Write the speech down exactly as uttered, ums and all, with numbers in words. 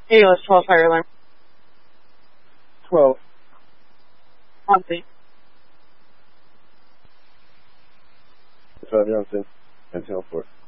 A O S twelve fire alarm. twelve. Monty. twelve Johnson, and teleport.